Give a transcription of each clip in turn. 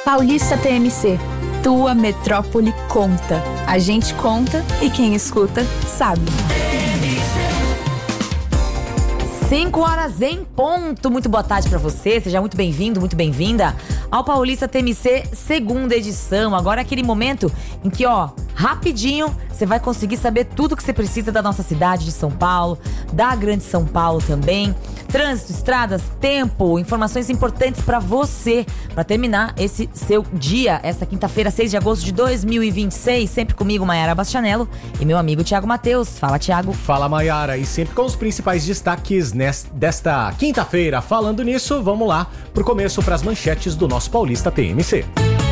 Paulista TMC, tua metrópole conta. A gente conta e quem escuta sabe. 5h em ponto. Muito boa tarde pra você. Seja muito bem-vindo, muito bem-vinda ao Paulista TMC, segunda edição. Agora é aquele momento em que, rapidinho, você vai conseguir saber tudo que você precisa da nossa cidade de São Paulo, da Grande São Paulo também. Trânsito, estradas, tempo, informações importantes pra você, pra terminar esse seu dia, esta quinta-feira, 6 de agosto de 2026. Sempre comigo, Maiara Bastianello, e meu amigo Thiago Matheus. Fala, Thiago. Fala, Maiara. E sempre com os principais destaques desta quinta-feira. Falando nisso, vamos lá pro começo, pras manchetes do nosso Paulista TMC.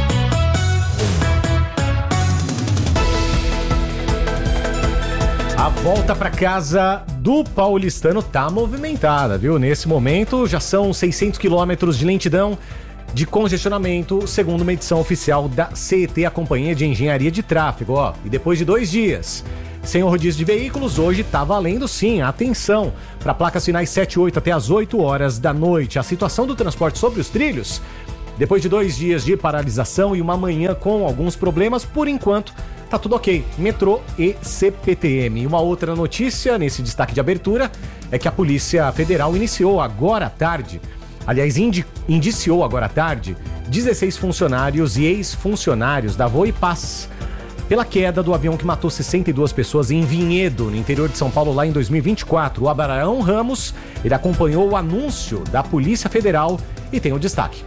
A volta para casa do paulistano tá movimentada, viu? Nesse momento já são 600 quilômetros de lentidão de congestionamento, segundo uma edição oficial da CET, a Companhia de Engenharia de Tráfego. E depois de 2 dias sem o rodízio de veículos, hoje tá valendo sim. Atenção para placas finais 7 e 8 até as 8 horas da noite. A situação do transporte sobre os trilhos, depois de 2 dias de paralisação e uma manhã com alguns problemas, por enquanto tá tudo ok, metrô e CPTM. E uma outra notícia nesse destaque de abertura é que a Polícia Federal iniciou agora à tarde, indiciou agora à tarde 16 funcionários e ex-funcionários da Voipaz pela queda do avião que matou 62 pessoas em Vinhedo, no interior de São Paulo, lá em 2024. O Abraão Ramos, ele acompanhou o anúncio da Polícia Federal e tem o destaque.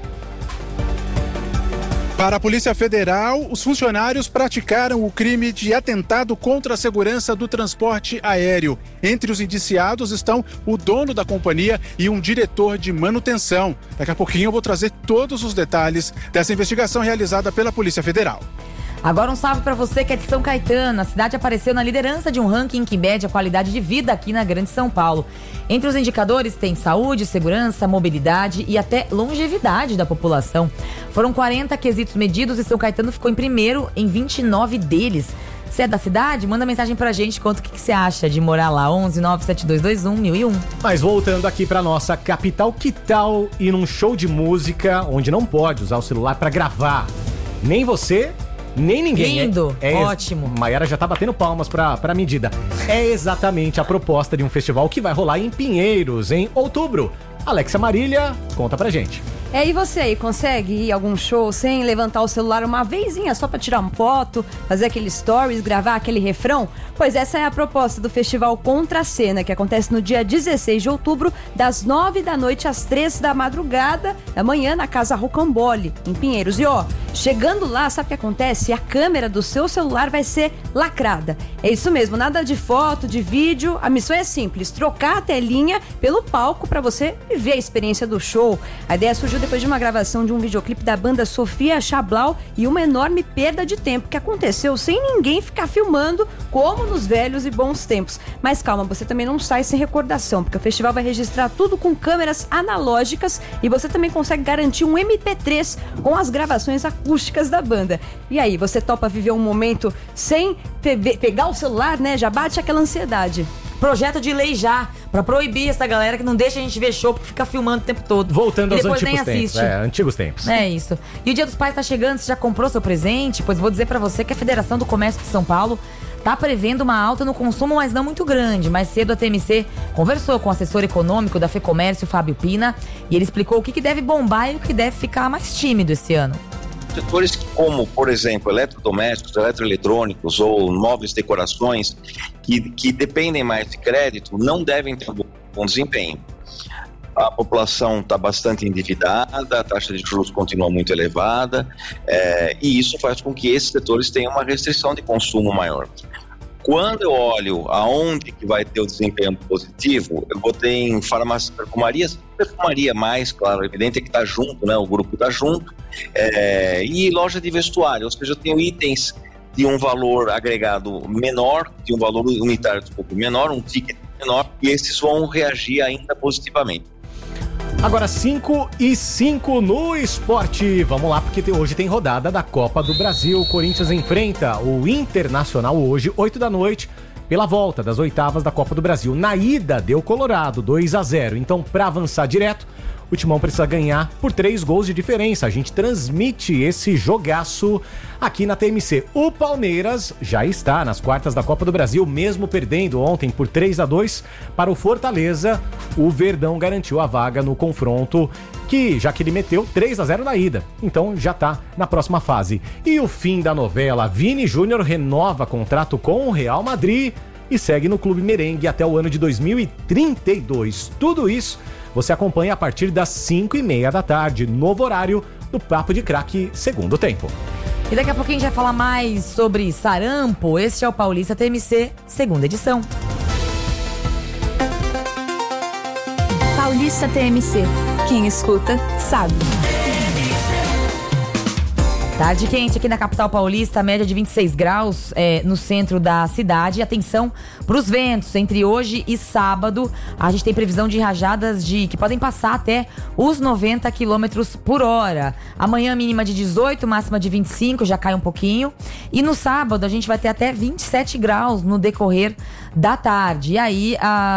Para a Polícia Federal, os funcionários praticaram o crime de atentado contra a segurança do transporte aéreo. Entre os indiciados estão o dono da companhia e um diretor de manutenção. Daqui a pouquinho eu vou trazer todos os detalhes dessa investigação realizada pela Polícia Federal. Agora um salve pra você que é de São Caetano. A cidade apareceu na liderança de um ranking que mede a qualidade de vida aqui na Grande São Paulo. Entre os indicadores tem saúde, segurança, mobilidade e até longevidade da população. Foram 40 quesitos medidos e São Caetano ficou em primeiro em 29 deles. Você é da cidade? Manda mensagem pra gente, conta o que você acha de morar lá. 11 97221 1001. Mas voltando aqui pra nossa capital, que tal ir num show de música onde não pode usar o celular pra gravar? Nem você, nem ninguém. Lindo, ótimo. Maiara já tá batendo palmas pra medida. É exatamente a proposta de um festival que vai rolar em Pinheiros, em outubro. Alexia Marília, conta pra gente. E você aí, consegue ir a algum show sem levantar o celular uma vezinha só pra tirar uma foto, fazer aquele stories, gravar aquele refrão? Pois essa é a proposta do Festival Contra a Cena, que acontece no dia 16 de outubro, das 9 da noite às 3 da madrugada, da manhã, na Casa Rocambole, em Pinheiros. E chegando lá, sabe o que acontece? A câmera do seu celular vai ser lacrada. É isso mesmo, nada de foto, de vídeo. A missão é simples, trocar a telinha pelo palco pra você viver a experiência do show. A ideia surgiu depois de uma gravação de um videoclipe da banda Sofia Chablau e uma enorme perda de tempo que aconteceu sem ninguém ficar filmando, como nos velhos e bons tempos. Mas calma, você também não sai sem recordação, porque o festival vai registrar tudo com câmeras analógicas e você também consegue garantir um MP3 com as gravações acústicas da banda. E aí, você topa viver um momento sem pegar o celular, né? Já bate aquela ansiedade. Projeto de lei já, pra proibir essa galera que não deixa a gente ver show porque fica filmando o tempo todo. Voltando aos antigos tempos. É isso. E o Dia dos Pais tá chegando, você já comprou seu presente? Pois vou dizer pra você que a Federação do Comércio de São Paulo tá prevendo uma alta no consumo, mas não muito grande. Mais cedo a TMC conversou com o assessor econômico da FEComércio, Fábio Pina, e ele explicou o que deve bombar e o que deve ficar mais tímido esse ano. Setores como, por exemplo, eletrodomésticos, eletroeletrônicos ou móveis decorações que dependem mais de crédito não devem ter um bom desempenho. A população está bastante endividada, a taxa de juros continua muito elevada e isso faz com que esses setores tenham uma restrição de consumo maior. Quando eu olho aonde que vai ter o desempenho positivo, eu vou ter em farmácias, perfumaria mais, claro, evidente é que está junto, né? O grupo está junto, e loja de vestuário, ou seja, eu tenho itens de um valor agregado menor, de um valor unitário menor, um ticket menor, e esses vão reagir ainda positivamente. Agora 5:05 no esporte. Vamos lá, porque hoje tem rodada da Copa do Brasil. O Corinthians enfrenta o Internacional hoje, 8 da noite, pela volta das oitavas da Copa do Brasil. Na ida deu Colorado, 2-0. Então, para avançar direto, o Timão precisa ganhar por 3 gols de diferença. A gente transmite esse jogaço aqui na TMC. O Palmeiras já está nas quartas da Copa do Brasil, mesmo perdendo ontem por 3-2 para o Fortaleza. O Verdão garantiu a vaga no confronto, já que ele meteu 3-0 na ida. Então já tá na próxima fase. E o fim da novela, Vini Júnior renova contrato com o Real Madrid e segue no Clube Merengue até o ano de 2032. Tudo isso você acompanha a partir das 5:30 da tarde, novo horário do Papo de Craque Segundo Tempo. E daqui a pouquinho a gente vai falar mais sobre sarampo. Este é o Paulista TMC, segunda edição. Paulista TMC. Quem escuta, sabe. Tarde quente aqui na capital paulista, média de 26 graus no centro da cidade. Atenção para os ventos, entre hoje e sábado, a gente tem previsão de rajadas que podem passar até os 90 km por hora. Amanhã mínima de 18, máxima de 25, já cai um pouquinho. E no sábado a gente vai ter até 27 graus no decorrer da tarde. E aí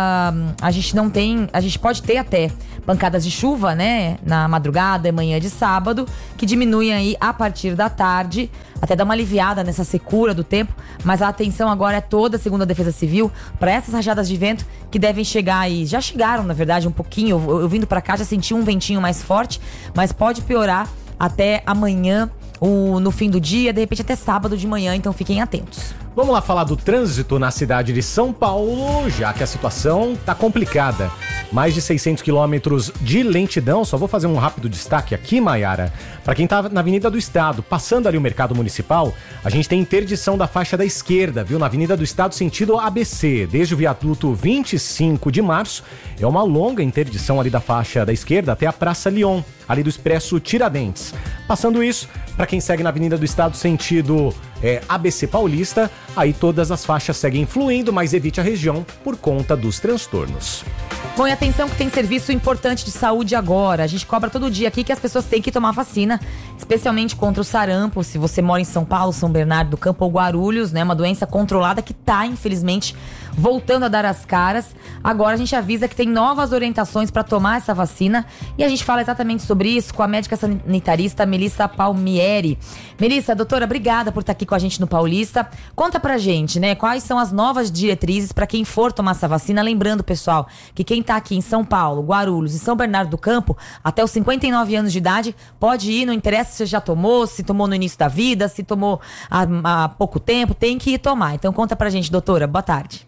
a gente pode ter até pancadas de chuva, né, na madrugada e manhã de sábado, que diminuem aí a partir da tarde, até dar uma aliviada nessa secura do tempo, mas a atenção agora é toda, segundo a Defesa Civil, para essas rajadas de vento que devem chegar aí, já chegaram na verdade um pouquinho, eu vindo para cá já senti um ventinho mais forte, mas pode piorar até amanhã, no fim do dia, de repente até sábado de manhã, então fiquem atentos. Vamos lá falar do trânsito na cidade de São Paulo, já que a situação tá complicada. Mais de 600 quilômetros de lentidão. Só vou fazer um rápido destaque aqui, Maiara. Para quem tá na Avenida do Estado, passando ali o Mercado Municipal, a gente tem interdição da faixa da esquerda, viu? Na Avenida do Estado, sentido ABC, desde o viaduto 25 de março. É uma longa interdição ali da faixa da esquerda até a Praça Lyon, ali do Expresso Tiradentes. Passando isso, para quem segue na Avenida do Estado, sentido ABC Paulista, aí todas as faixas seguem fluindo, mas evite a região por conta dos transtornos. Bom, e atenção que tem serviço importante de saúde agora. A gente cobra todo dia aqui que as pessoas têm que tomar vacina, especialmente contra o sarampo. Se você mora em São Paulo, São Bernardo do Campo ou Guarulhos, né, uma doença controlada que tá, infelizmente, voltando a dar as caras. Agora a gente avisa que tem novas orientações para tomar essa vacina e a gente fala exatamente sobre isso com a médica sanitarista Melissa Palmieri. Melissa, doutora, obrigada por estar aqui com a gente no Paulista. Conta pra gente, né, quais são as novas diretrizes para quem for tomar essa vacina. Lembrando, pessoal, que quem tá aqui em São Paulo, Guarulhos e São Bernardo do Campo, até os 59 anos de idade, pode ir, não interessa se você já tomou, se tomou no início da vida, se tomou há pouco tempo, tem que ir tomar. Então conta pra gente, doutora, boa tarde.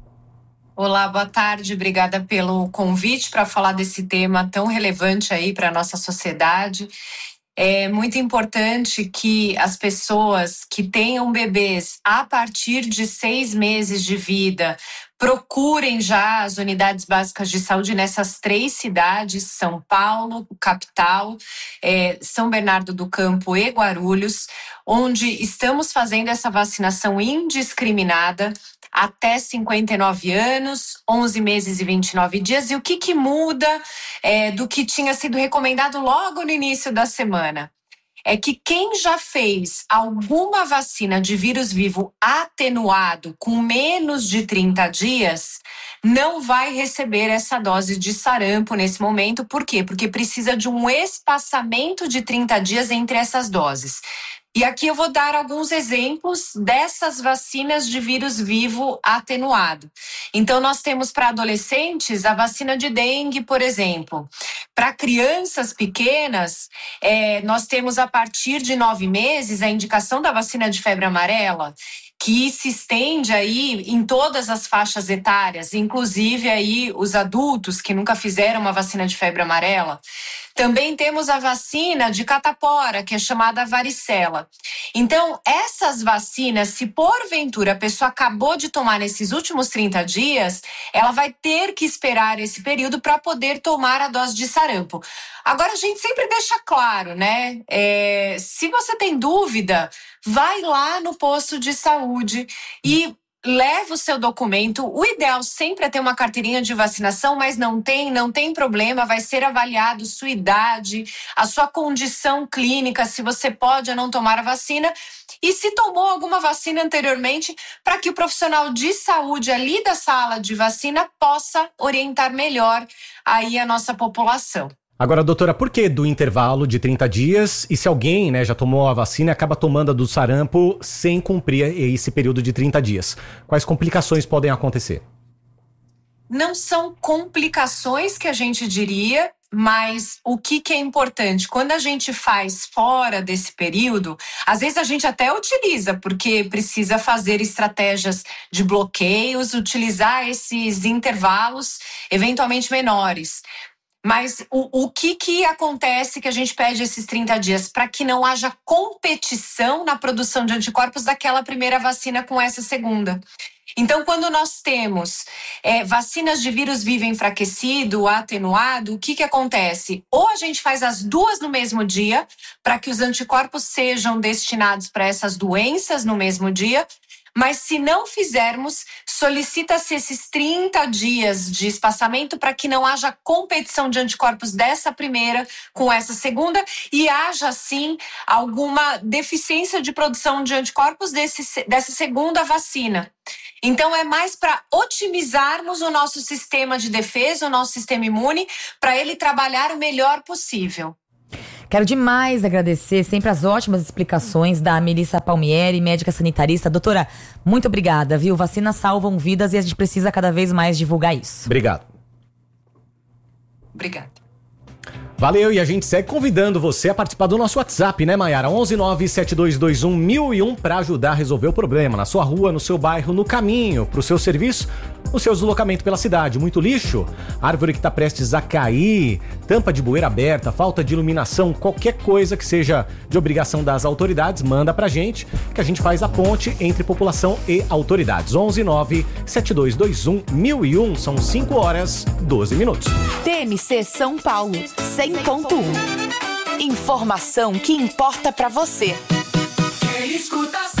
Olá, boa tarde, obrigada pelo convite para falar desse tema tão relevante aí para a nossa sociedade. É muito importante que as pessoas que tenham bebês a partir de 6 meses de vida procurem já as unidades básicas de saúde nessas 3 cidades, São Paulo, capital, São Bernardo do Campo e Guarulhos, onde estamos fazendo essa vacinação indiscriminada até 59 anos, 11 meses e 29 dias. E o que muda do que tinha sido recomendado logo no início da semana? É que quem já fez alguma vacina de vírus vivo atenuado com menos de 30 dias não vai receber essa dose de sarampo nesse momento. Por quê? Porque precisa de um espaçamento de 30 dias entre essas doses. E aqui eu vou dar alguns exemplos dessas vacinas de vírus vivo atenuado. Então, nós temos para adolescentes a vacina de dengue, por exemplo. Para crianças pequenas, nós temos a partir de 9 meses a indicação da vacina de febre amarela, que se estende aí em todas as faixas etárias, inclusive aí os adultos que nunca fizeram uma vacina de febre amarela. Também temos a vacina de catapora, que é chamada varicela. Então, essas vacinas, se porventura a pessoa acabou de tomar nesses últimos 30 dias, ela vai ter que esperar esse período para poder tomar a dose de sarampo. Agora, a gente sempre deixa claro, né? Se você tem dúvida, vai lá no posto de saúde e leva o seu documento. O ideal sempre é ter uma carteirinha de vacinação, mas não tem problema, vai ser avaliado sua idade, a sua condição clínica, se você pode ou não tomar a vacina e se tomou alguma vacina anteriormente, para que o profissional de saúde ali da sala de vacina possa orientar melhor aí a nossa população. Agora, doutora, por que do intervalo de 30 dias? E se alguém, né, já tomou a vacina e acaba tomando a do sarampo sem cumprir esse período de 30 dias? Quais complicações podem acontecer? Não são complicações que a gente diria, mas o que é importante? Quando a gente faz fora desse período, às vezes a gente até utiliza, porque precisa fazer estratégias de bloqueios, utilizar esses intervalos eventualmente menores. Mas o que acontece que a gente pede esses 30 dias? Para que não haja competição na produção de anticorpos daquela primeira vacina com essa segunda. Então, quando nós temos vacinas de vírus vivo enfraquecido, atenuado, o que acontece? Ou a gente faz as duas no mesmo dia, para que os anticorpos sejam destinados para essas doenças no mesmo dia, mas se não fizermos, solicita-se esses 30 dias de espaçamento para que não haja competição de anticorpos dessa primeira com essa segunda e haja, sim, alguma deficiência de produção de anticorpos dessa segunda vacina. Então, é mais para otimizarmos o nosso sistema de defesa, o nosso sistema imune, para ele trabalhar o melhor possível. Quero demais agradecer sempre as ótimas explicações da Melissa Palmieri, médica sanitarista. Doutora, muito obrigada, viu? Vacinas salvam vidas e a gente precisa cada vez mais divulgar isso. Obrigado. Obrigada. Valeu, e a gente segue convidando você a participar do nosso WhatsApp, né, Maiara? 11972211001 para ajudar a resolver o problema na sua rua, no seu bairro, no caminho, pro seu serviço, no seu deslocamento pela cidade. Muito lixo, árvore que tá prestes a cair, tampa de bueira aberta, falta de iluminação, qualquer coisa que seja de obrigação das autoridades, manda pra gente, que a gente faz a ponte entre população e autoridades. 11972211001, são 5h12. TMC São Paulo, 100.1. Informação que importa pra você. Quem escuta sabe.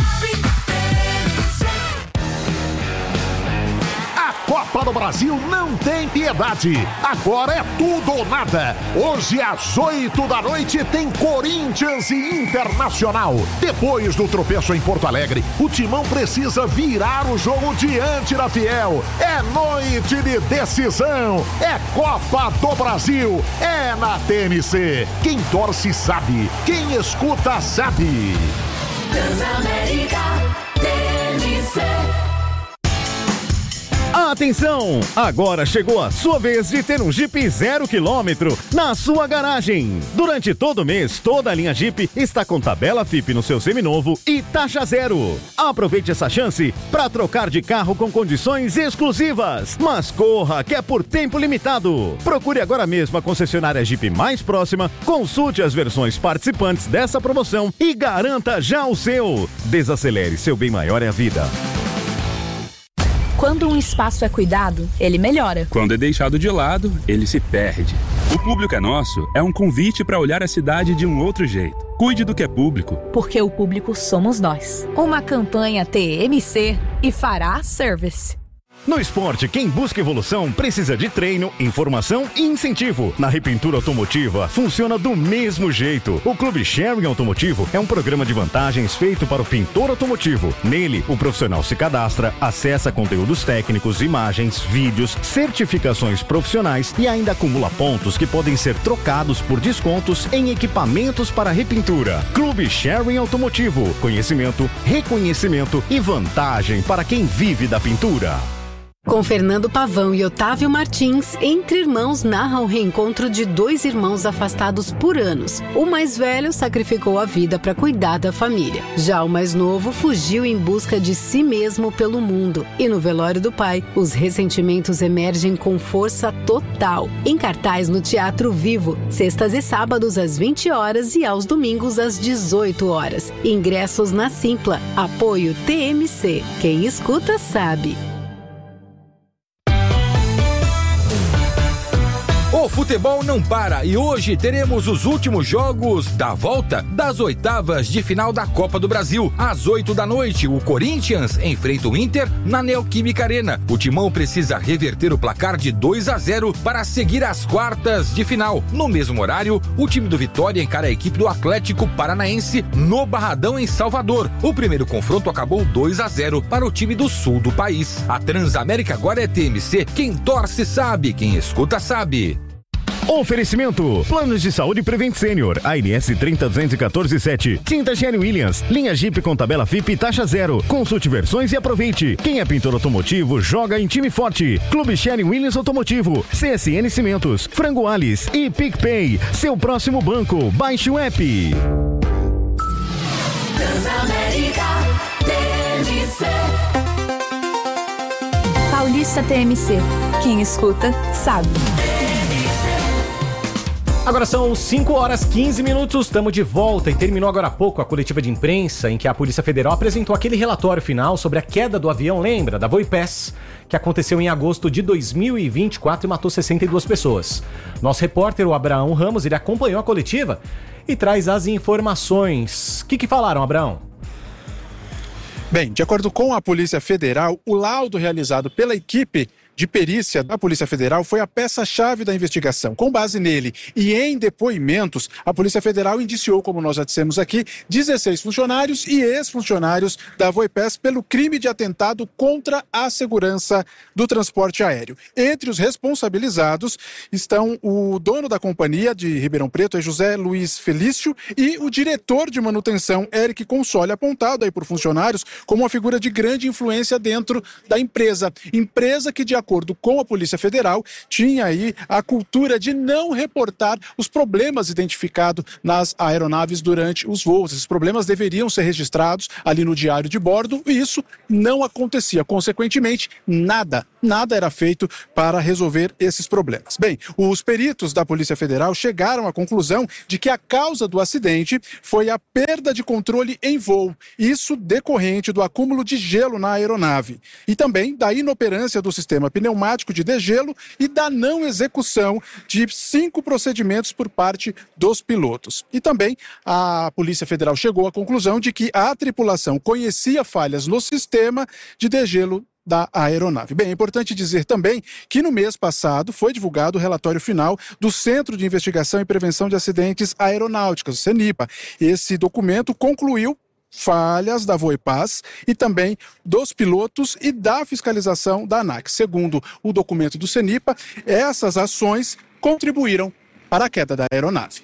A Copa do Brasil não tem piedade. Agora é tudo ou nada. Hoje às 20h tem Corinthians e Internacional. Depois do tropeço em Porto Alegre, o Timão precisa virar o jogo diante da Fiel. É noite de decisão. É Copa do Brasil. É na TMC. Quem torce sabe. Quem escuta sabe. Transamérica TMC. Atenção! Agora chegou a sua vez de ter um Jeep 0 km na sua garagem. Durante todo o mês, toda a linha Jeep está com tabela FIP no seu seminovo e taxa zero. Aproveite essa chance para trocar de carro com condições exclusivas. Mas corra, que é por tempo limitado. Procure agora mesmo a concessionária Jeep mais próxima, consulte as versões participantes dessa promoção e garanta já o seu. Desacelere, seu bem maior é a vida. Quando um espaço é cuidado, ele melhora. Quando é deixado de lado, ele se perde. O Público é Nosso é um convite para olhar a cidade de um outro jeito. Cuide do que é público. Porque o público somos nós. Uma campanha TMC e Fará Service. No esporte, quem busca evolução precisa de treino, informação e incentivo. Na Repintura Automotiva, funciona do mesmo jeito. O Clube Sharing Automotivo é um programa de vantagens feito para o pintor automotivo. Nele, o profissional se cadastra, acessa conteúdos técnicos, imagens, vídeos, certificações profissionais e ainda acumula pontos que podem ser trocados por descontos em equipamentos para repintura. Clube Sharing Automotivo. Conhecimento, reconhecimento e vantagem para quem vive da pintura. Com Fernando Pavão e Otávio Martins, Entre Irmãos narra o reencontro de dois irmãos afastados por anos. O mais velho sacrificou a vida para cuidar da família. Já o mais novo fugiu em busca de si mesmo pelo mundo. E no velório do pai, os ressentimentos emergem com força total. Em cartaz no Teatro Vivo, sextas e sábados às 20 horas e aos domingos às 18 horas. Ingressos na Simpla. Apoio TMC. Quem escuta sabe. O futebol não para e hoje teremos os últimos jogos da volta das oitavas de final da Copa do Brasil. Às 20h, o Corinthians enfrenta o Inter na Neoquímica Arena. O Timão precisa reverter o placar de 2-0 para seguir as quartas de final. No mesmo horário, o time do Vitória encara a equipe do Atlético Paranaense no Barradão, em Salvador. O primeiro confronto acabou 2-0 para o time do sul do país. A Transamérica agora é TMC. Quem torce sabe, quem escuta sabe. Oferecimento: Planos de Saúde Prevent Senior, ANS 302147, Tinta Sherwin Williams, linha Jeep com tabela FIP e taxa zero. Consulte versões e aproveite. Quem é pintor automotivo joga em time forte. Clube Sherwin Williams Automotivo, CSN Cimentos, Frango Alice e PicPay. Seu próximo banco. Baixe o app. Transamérica TMC. Paulista TMC. Quem escuta, sabe. Agora são 5h15, estamos de volta e terminou agora há pouco a coletiva de imprensa em que a Polícia Federal apresentou aquele relatório final sobre a queda do avião, lembra, da Voipass, que aconteceu em agosto de 2024 e matou 62 pessoas. Nosso repórter, o Abraão Ramos, ele acompanhou a coletiva e traz as informações. O que falaram, Abraão? Bem, de acordo com a Polícia Federal, o laudo realizado pela equipe de perícia da Polícia Federal foi a peça-chave da investigação. Com base nele e em depoimentos, a Polícia Federal indiciou, como nós já dissemos aqui, 16 funcionários e ex-funcionários da Voipass pelo crime de atentado contra a segurança do transporte aéreo. Entre os responsabilizados estão o dono da companhia de Ribeirão Preto, José Luiz Felício, e o diretor de manutenção, Eric Consoli, apontado aí por funcionários como uma figura de grande influência dentro da empresa. Empresa que, de acordo com a Polícia Federal, tinha aí a cultura de não reportar os problemas identificados nas aeronaves durante os voos. Esses problemas deveriam ser registrados ali no diário de bordo e isso não acontecia. Consequentemente, nada era feito para resolver esses problemas. Bem, os peritos da Polícia Federal chegaram à conclusão de que a causa do acidente foi a perda de controle em voo. Isso decorrente do acúmulo de gelo na aeronave e também da inoperância do sistema pneumático de degelo e da não execução de 5 procedimentos por parte dos pilotos. E também a Polícia Federal chegou à conclusão de que a tripulação conhecia falhas no sistema de degelo da aeronave. Bem, é importante dizer também que no mês passado foi divulgado o relatório final do Centro de Investigação e Prevenção de Acidentes Aeronáuticos, o CENIPA. Esse documento concluiu falhas da Voipass e também dos pilotos e da fiscalização da ANAC. Segundo o documento do CENIPA, essas ações contribuíram para a queda da aeronave.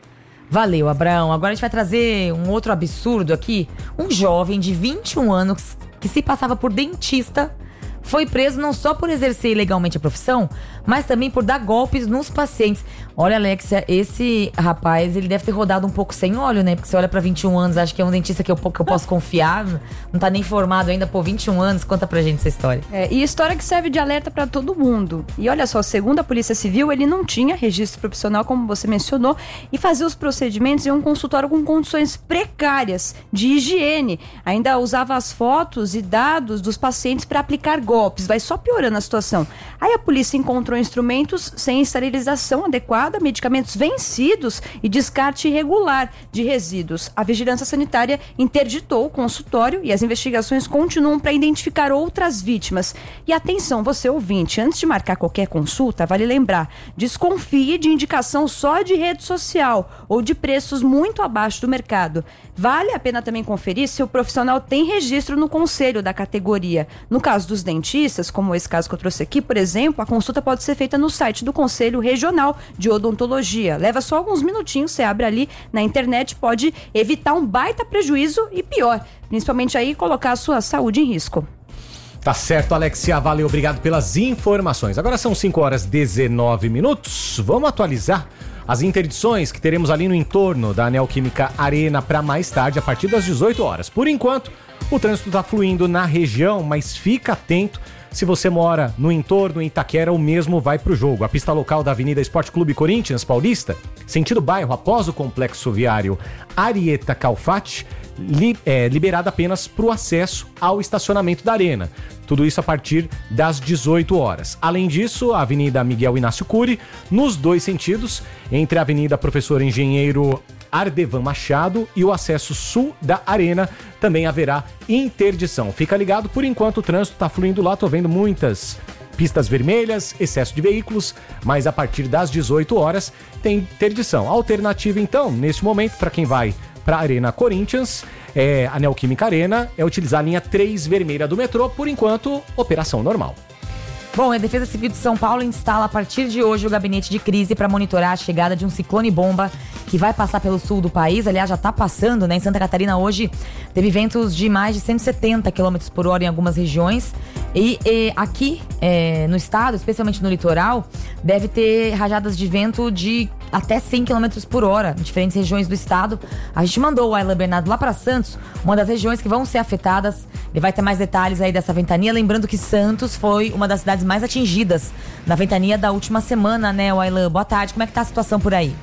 Valeu, Abraão. Agora a gente vai trazer um outro absurdo aqui. Um jovem de 21 anos que se passava por dentista foi preso não só por exercer ilegalmente a profissão, mas também por dar golpes nos pacientes. Olha, Alexia, esse rapaz, ele deve ter rodado um pouco sem óleo, né? Porque você olha pra 21 anos, acha que é um dentista que eu posso confiar. Não tá nem formado ainda, 21 anos. Conta pra gente essa história. E história que serve de alerta pra todo mundo. E olha só, segundo a Polícia Civil, ele não tinha registro profissional, como você mencionou, e fazia os procedimentos em um consultório com condições precárias de higiene. Ainda usava as fotos e dados dos pacientes para aplicar golpes. Vai só piorando a situação. Aí a polícia encontrou instrumentos sem esterilização adequada, medicamentos vencidos e descarte irregular de resíduos. A Vigilância Sanitária interditou o consultório e as investigações continuam para identificar outras vítimas. E atenção, você ouvinte, antes de marcar qualquer consulta, vale lembrar, desconfie de indicação só de rede social ou de preços muito abaixo do mercado. Vale a pena também conferir se o profissional tem registro no conselho da categoria. No caso dos dentistas, como esse caso que eu trouxe aqui, por exemplo, a consulta pode ser feita no site do Conselho Regional de Odontologia. Leva só alguns minutinhos, você abre ali na internet, pode evitar um baita prejuízo e pior, principalmente aí colocar a sua saúde em risco. Tá certo, Alexia, valeu, obrigado pelas informações. Agora são 5h19. Vamos atualizar as interdições que teremos ali no entorno da Neoquímica Arena para mais tarde, a partir das 18 horas. Por enquanto, o trânsito está fluindo na região, mas fica atento. Se você mora no entorno, em Itaquera, o mesmo vai para o jogo. A pista local da Avenida Esporte Clube Corinthians Paulista, sentido bairro após o complexo viário Arieta Calfate, liberada apenas para o acesso ao estacionamento da Arena. Tudo isso a partir das 18 horas. Além disso, a Avenida Miguel Inácio Cury, nos dois sentidos, entre a Avenida Professor Engenheiro Ardevan Machado e o acesso sul da Arena, também haverá interdição. Fica ligado, por enquanto o trânsito está fluindo lá, tô vendo muitas pistas vermelhas, excesso de veículos, mas a partir das 18 horas tem interdição. A alternativa, então, neste momento, para quem vai para a Arena Corinthians, a Neoquímica Arena, é utilizar a linha 3 vermelha do metrô, por enquanto, operação normal. Bom, a Defesa Civil de São Paulo instala a partir de hoje o gabinete de crise para monitorar a chegada de um ciclone bomba que vai passar pelo sul do país. Aliás, já está passando, né? Em Santa Catarina hoje teve ventos de mais de 170 km por hora em algumas regiões. E aqui no estado, especialmente no litoral, deve ter rajadas de vento de até 100 km por hora em diferentes regiões do estado. A gente mandou o Aylan Bernardo lá para Santos, uma das regiões que vão ser afetadas. Ele vai ter mais detalhes aí dessa ventania. Lembrando que Santos foi uma das cidades mais atingidas na ventania da última semana, né, Aylan? Boa tarde, como é que tá a situação por aí?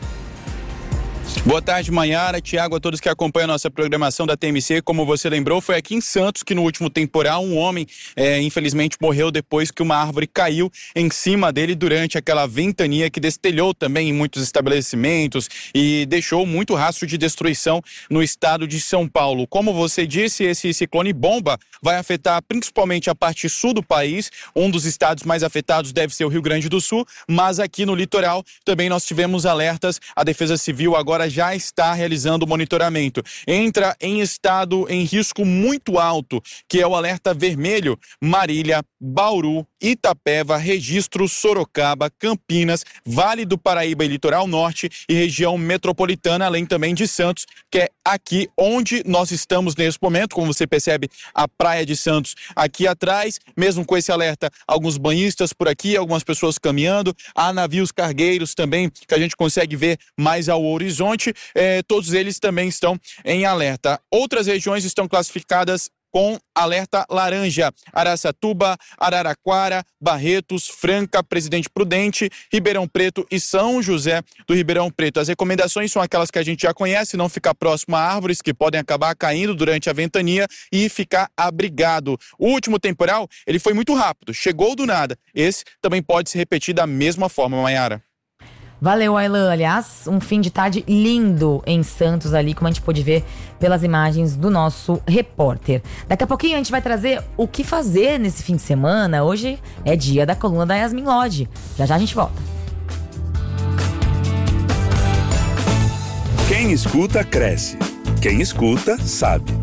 Boa tarde, Maiara, Tiago, a todos que acompanham a nossa programação da TMC. Como você lembrou, foi aqui em Santos que no último temporal um homem, infelizmente, morreu depois que uma árvore caiu em cima dele durante aquela ventania que destelhou também em muitos estabelecimentos e deixou muito rastro de destruição no estado de São Paulo. Como você disse, esse ciclone bomba vai afetar principalmente a parte sul do país. Um dos estados mais afetados deve ser o Rio Grande do Sul, mas aqui no litoral também nós tivemos alertas. A Defesa Civil agora já está realizando o monitoramento. Entra em estado em risco muito alto, que é o alerta vermelho, Marília, Bauru, Itapeva, Registro, Sorocaba, Campinas, Vale do Paraíba e Litoral Norte e região metropolitana, além também de Santos, que é aqui onde nós estamos nesse momento. Como você percebe, a Praia de Santos aqui atrás, mesmo com esse alerta, alguns banhistas por aqui, algumas pessoas caminhando, há navios cargueiros também que a gente consegue ver mais ao horizonte. Todos eles também estão em alerta. Outras regiões estão classificadas com alerta laranja: Araçatuba, Araraquara, Barretos, Franca, Presidente Prudente, Ribeirão Preto e São José do Ribeirão Preto. As recomendações são aquelas que a gente já conhece: não ficar próximo a árvores que podem acabar caindo durante a ventania e ficar abrigado. O último temporal, ele foi muito rápido, chegou do nada. Esse também pode se repetir da mesma forma, Maiara. Valeu, Aylan. Aliás, um fim de tarde lindo em Santos ali, como a gente pôde ver pelas imagens do nosso repórter. Daqui a pouquinho a gente vai trazer o que fazer nesse fim de semana. Hoje é dia da coluna da Yasmin Lodge. Já já a gente volta. Quem escuta, cresce. Quem escuta, sabe.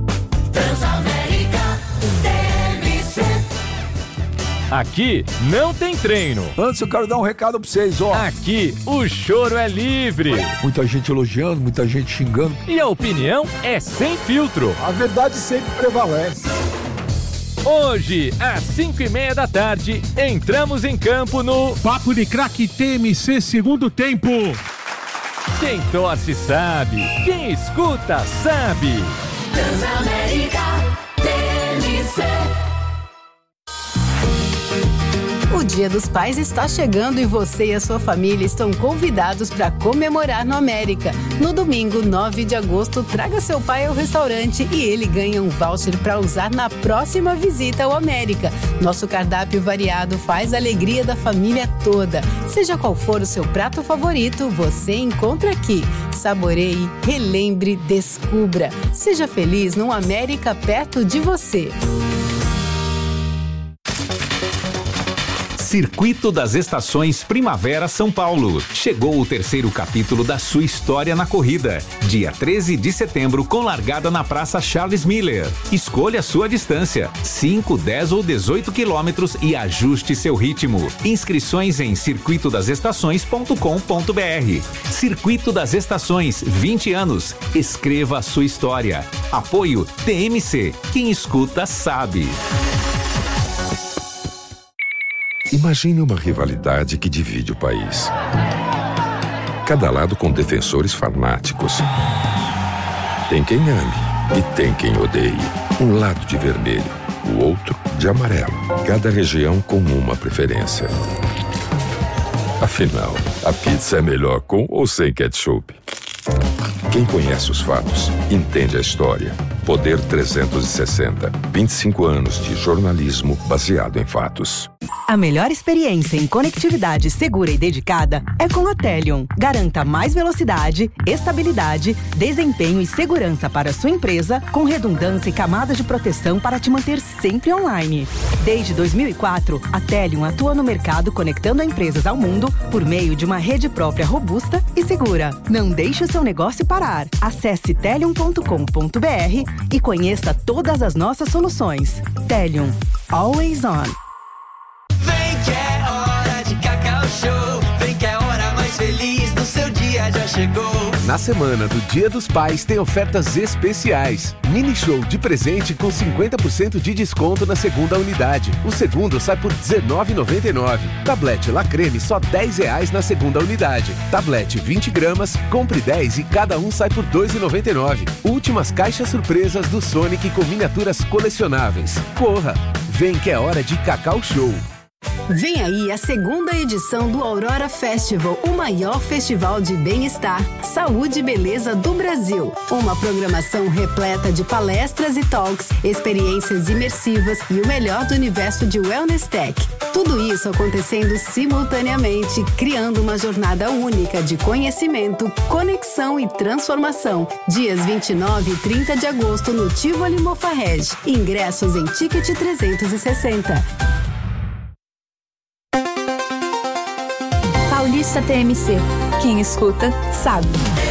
Aqui não tem treino. Antes eu quero dar um recado pra vocês, ó. Aqui o choro é livre. Muita gente elogiando, muita gente xingando. E a opinião é sem filtro. A verdade sempre prevalece. Hoje, às 5:30 da tarde, entramos em campo no Papo de Craque TMC segundo tempo. Quem torce sabe, quem escuta sabe. Transamérica TMC. O Dia dos Pais está chegando e você e a sua família estão convidados para comemorar no América. No domingo, 9 de agosto, traga seu pai ao restaurante e ele ganha um voucher para usar na próxima visita ao América. Nosso cardápio variado faz a alegria da família toda. Seja qual for o seu prato favorito, você encontra aqui. Saboreie, relembre, descubra. Seja feliz num América perto de você. Circuito das Estações Primavera São Paulo. Chegou o terceiro capítulo da sua história na corrida. Dia 13 de setembro, com largada na Praça Charles Miller. Escolha sua distância, 5, 10 ou 18 quilômetros e ajuste seu ritmo. Inscrições em circuitodasestações.com.br. Circuito das Estações, 20 anos. Escreva a sua história. Apoio TMC. Quem escuta sabe. Imagine uma rivalidade que divide o país. Cada lado com defensores fanáticos. Tem quem ame e tem quem odeie. Um lado de vermelho, o outro de amarelo. Cada região com uma preferência. Afinal, a pizza é melhor com ou sem ketchup? Quem conhece os fatos, entende a história. Poder 360. 25 anos de jornalismo baseado em fatos. A melhor experiência em conectividade segura e dedicada é com a Telion. Garanta mais velocidade, estabilidade, desempenho e segurança para a sua empresa, com redundância e camadas de proteção para te manter sempre online. Desde 2004, a Telion atua no mercado conectando empresas ao mundo por meio de uma rede própria robusta e segura. Não deixe o seu negócio parar. Acesse telion.com.br e conheça todas as nossas soluções. Telion. Always on. Vem que é chegou. Na semana do Dia dos Pais tem ofertas especiais. Mini show de presente com 50% de desconto na segunda unidade. O segundo sai por R$19,99. Tablete La Creme só R$10 na segunda unidade. Tablete 20 gramas, compre 10 e cada um sai por R$2,99. Últimas caixas surpresas do Sonic com miniaturas colecionáveis. Corra! Vem que é hora de Cacau Show. Vem aí a segunda edição do Aurora Festival, o maior festival de bem-estar, saúde e beleza do Brasil. Uma programação repleta de palestras e talks, experiências imersivas e o melhor do universo de Wellness Tech. Tudo isso acontecendo simultaneamente, criando uma jornada única de conhecimento, conexão e transformação. Dias 29 e 30 de agosto no Tivoli Mofarrege. Ingressos em Ticket 360. Paulista TMC. Quem escuta, sabe.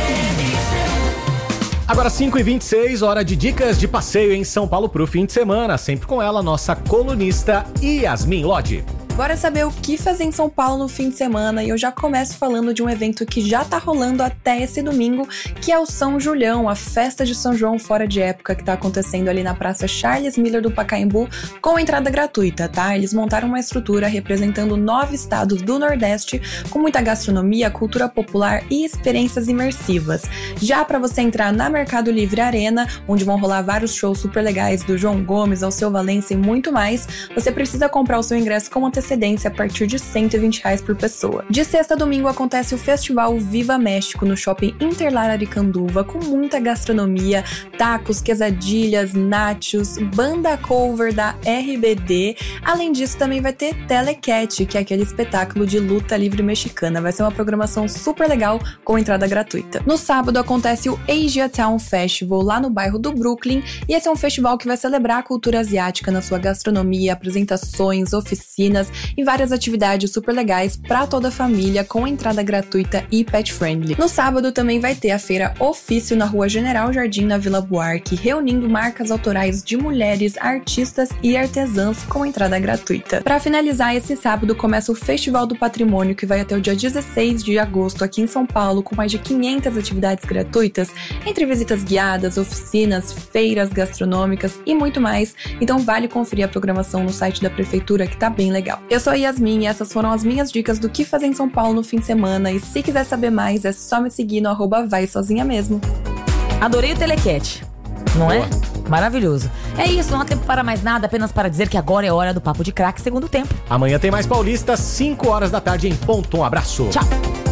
Agora 5h26, hora de dicas de passeio em São Paulo pro fim de semana. Sempre com ela, nossa colunista Yasmin Lodge. Bora saber o que fazer em São Paulo no fim de semana, e eu já começo falando de um evento que já tá rolando até esse domingo, que é o São Julião, a festa de São João fora de época, que tá acontecendo ali na Praça Charles Miller do Pacaembu, com entrada gratuita, tá? Eles montaram uma estrutura representando 9 estados do Nordeste, com muita gastronomia, cultura popular e experiências imersivas. Já para você entrar na Mercado Livre Arena, onde vão rolar vários shows super legais do João Gomes, Alceu Valença e muito mais, você precisa comprar o seu ingresso com antecedência a partir de R$120 por pessoa. De sexta a domingo acontece o Festival Viva México no Shopping Interlar Aricanduva, com muita gastronomia, tacos, quesadilhas, nachos, banda cover da RBD. Além disso, também vai ter Telecat, que é aquele espetáculo de luta livre mexicana. Vai ser uma programação super legal com entrada gratuita. No sábado acontece o Asia Town Festival lá no bairro do Brooklyn, e esse é um festival que vai celebrar a cultura asiática na sua gastronomia, apresentações, oficinas e várias atividades super legais para toda a família, com entrada gratuita e pet friendly. No sábado também vai ter a feira Ofício na Rua General Jardim, na Vila Buarque, reunindo marcas autorais de mulheres, artistas e artesãs com entrada gratuita. Para finalizar, esse sábado começa o Festival do Patrimônio, que vai até o dia 16 de agosto aqui em São Paulo, com mais de 500 atividades gratuitas, entre visitas guiadas, oficinas, feiras gastronômicas e muito mais. Então vale conferir a programação no site da prefeitura, que tá bem legal. Eu sou a Yasmin e essas foram as minhas dicas do que fazer em São Paulo no fim de semana, e se quiser saber mais é só me seguir no @vai-sozinha-mesmo. Adorei o Telecat, não Boa. é? Maravilhoso. É isso, não há tempo para mais nada, apenas para dizer que agora é hora do Papo de Craque segundo tempo. Amanhã tem mais Paulista, 5 horas da tarde em ponto. Um abraço. Tchau.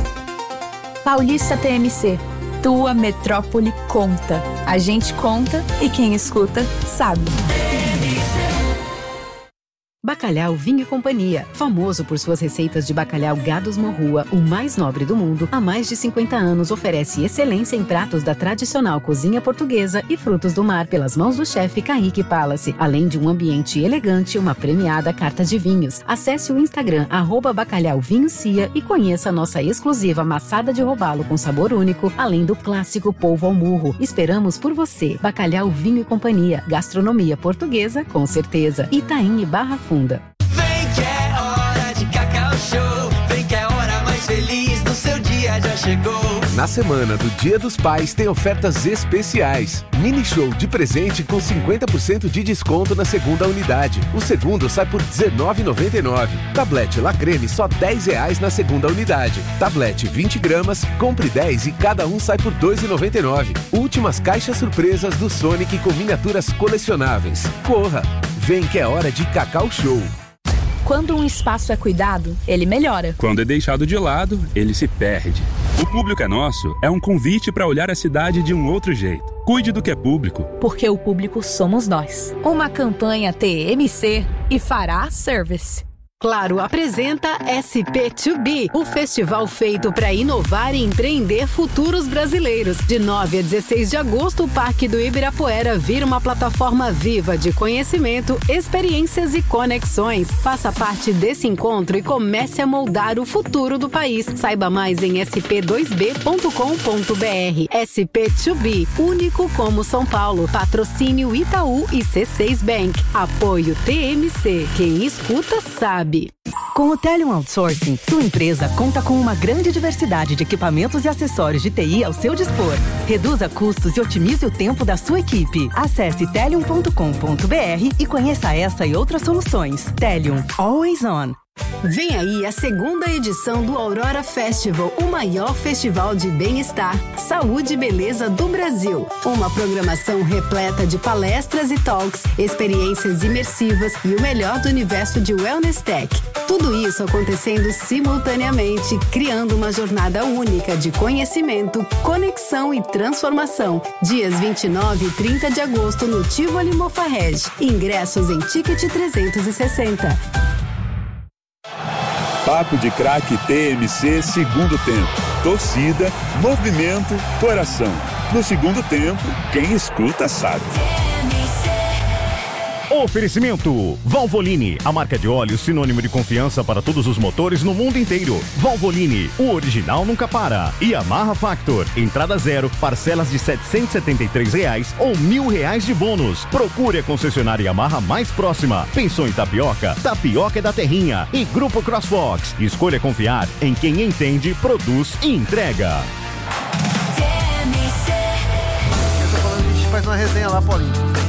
Paulista TMC. Tua metrópole conta. A gente conta e quem escuta sabe. Bacalhau Vinho e Companhia, famoso por suas receitas de bacalhau Gados Morrua, o mais nobre do mundo, há mais de 50 anos oferece excelência em pratos da tradicional cozinha portuguesa e frutos do mar pelas mãos do chefe Kaique Palace, além de um ambiente elegante e uma premiada carta de vinhos. Acesse o Instagram @bacalhauvinhocia e conheça a nossa exclusiva maçada de robalo com sabor único, além do clássico polvo ao murro. Esperamos por você. Bacalhau Vinho e Companhia, gastronomia portuguesa com certeza. Itaim e Barra Funda. Vem que é hora de Cacau Show. Vem que é a hora mais feliz do seu dia já chegou. Na semana do Dia dos Pais tem ofertas especiais. Mini show de presente com 50% de desconto na segunda unidade. O segundo sai por R$19,99. Tablete La Creme só R$10 na segunda unidade. Tablete 20 gramas, compre 10 e cada um sai por R$2,99. Últimas caixas surpresas do Sonic com miniaturas colecionáveis. Corra! Vem que é hora de Cacau Show. Quando um espaço é cuidado, ele melhora. Quando é deixado de lado, ele se perde. O Público é Nosso é um convite para olhar a cidade de um outro jeito. Cuide do que é público. Porque o público somos nós. Uma campanha TMC e Fará Service. Claro apresenta SP2B, o festival feito para inovar e empreender futuros brasileiros. De 9 a 16 de agosto, o Parque do Ibirapuera vira uma plataforma viva de conhecimento, experiências e conexões. Faça parte desse encontro e comece a moldar o futuro do país. Saiba mais em sp2b.com.br. SP2B, único como São Paulo. Patrocínio Itaú e C6 Bank. Apoio TMC. Quem escuta sabe. Com o Telium Outsourcing, sua empresa conta com uma grande diversidade de equipamentos e acessórios de TI ao seu dispor. Reduza custos e otimize o tempo da sua equipe. Acesse telium.com.br e conheça essa e outras soluções. Telium, always on. Vem aí a segunda edição do Aurora Festival, o maior festival de bem-estar, saúde e beleza do Brasil. Uma programação repleta de palestras e talks, experiências imersivas e o melhor do universo de Wellness Tech. Tudo isso acontecendo simultaneamente, criando uma jornada única de conhecimento, conexão e transformação. Dias 29 e 30 de agosto no Tivoli Mofarrege. Ingressos em Ticket 360. Papo de Craque TMC segundo tempo. Torcida, movimento, coração. No segundo tempo, quem escuta sabe. Oferecimento Valvoline, a marca de óleo sinônimo de confiança para todos os motores no mundo inteiro. Valvoline, o original nunca para. E Yamaha Factor, entrada zero, parcelas de R$ 773 ou R$ 1.000 de bônus. Procure a concessionária Yamaha mais próxima. Pensou em tapioca? Tapioca é da Terrinha. E Grupo CrossFox, escolha confiar em quem entende, produz e entrega. Eu tô falando, a gente faz uma resenha lá, Paulinho.